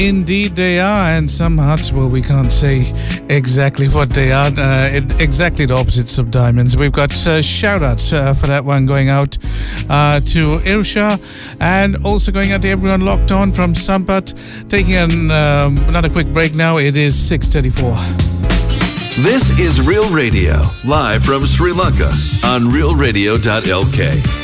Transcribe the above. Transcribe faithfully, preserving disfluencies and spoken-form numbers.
Indeed they are, and some hearts, well, we can't say exactly what they are, uh, it, exactly the opposites of diamonds. We've got uh, shout-outs uh, for that one going out uh, to Irsha, and also going out to everyone locked on from Sampat. Taking an, um, another quick break now. It is six thirty-four. This is Real Radio, live from Sri Lanka on real radio dot l k.